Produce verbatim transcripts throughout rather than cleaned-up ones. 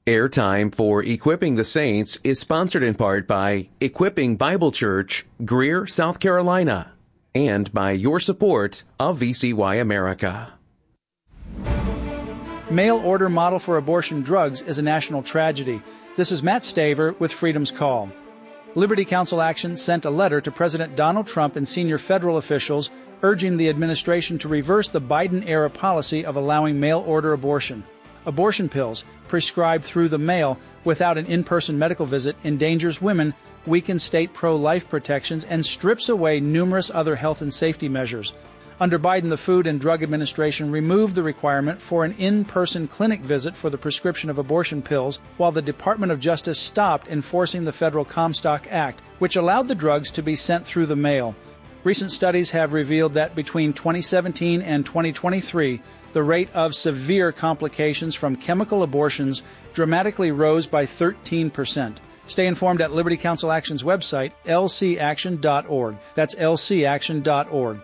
Airtime for Equipping the Saints is sponsored in part by Equipping Bible Church, Greer, South Carolina, and by your support of V C Y America. Mail-order model for abortion drugs is a national tragedy. This is Matt Staver with Freedom's Call. Liberty Counsel Action sent a letter to President Donald Trump and senior federal officials urging the administration to reverse the Biden-era policy of allowing mail-order abortion. Abortion pills, prescribed through the mail without an in-person medical visit, endangers women, weakens state pro-life protections, and strips away numerous other health and safety measures. Under Biden, the Food and Drug Administration removed the requirement for an in-person clinic visit for the prescription of abortion pills, while the Department of Justice stopped enforcing the Federal Comstock Act, which allowed the drugs to be sent through the mail. Recent studies have revealed that between twenty seventeen and twenty twenty-three, the rate of severe complications from chemical abortions dramatically rose by thirteen percent. Stay informed at Liberty Counsel Action's website, L C action dot org. That's L C action dot org.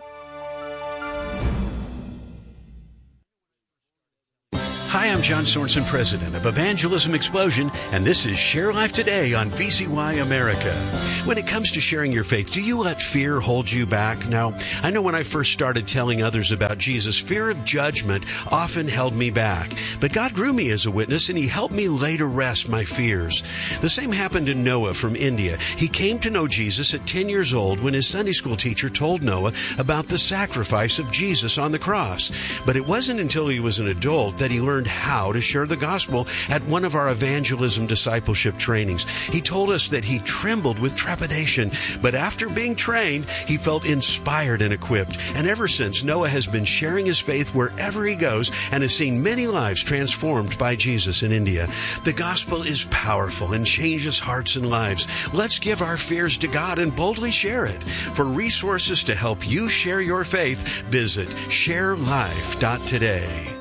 Hi, I'm John Sorensen, president of Evangelism Explosion, and this is Share Life Today on V C Y America. When it comes to sharing your faith, do you let fear hold you back? Now, I know when I first started telling others about Jesus, fear of judgment often held me back. But God grew me as a witness, and He helped me lay to rest my fears. The same happened to Noah from India. He came to know Jesus at ten years old when his Sunday school teacher told Noah about the sacrifice of Jesus on the cross. But it wasn't until he was an adult that he learned how to share the gospel at one of our evangelism discipleship trainings. He told us that he trembled with trepidation, but after being trained, he felt inspired and equipped. And ever since, Noah has been sharing his faith wherever he goes and has seen many lives transformed by Jesus in India. The gospel is powerful and changes hearts and lives. Let's give our fears to God and boldly share it. For resources to help you share your faith, visit share life dot today.